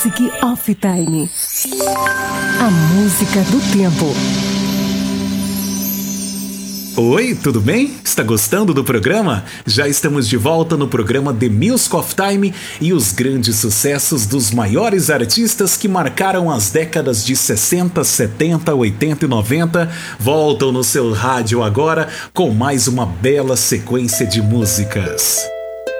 Music Off Time. A música do tempo. Oi, tudo bem? Está gostando do programa? Já estamos de volta no programa The Music Off Time e os grandes sucessos dos maiores artistas que marcaram as décadas de 60, 70, 80 e 90 voltam no seu rádio agora com mais uma bela sequência de músicas.